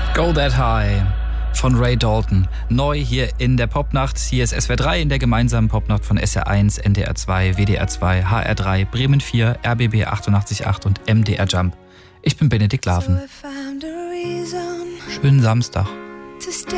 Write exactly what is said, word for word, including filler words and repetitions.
Go That High von Ray Dalton. Neu hier in der Popnacht. Hier ist S W R drei in der gemeinsamen Popnacht von S R eins, N D R zwei, W D R zwei, H R drei, Bremen vier, R B B achtundachtzig Komma acht und M D R Jump. Ich bin Benedikt Laven. Schönen Samstag.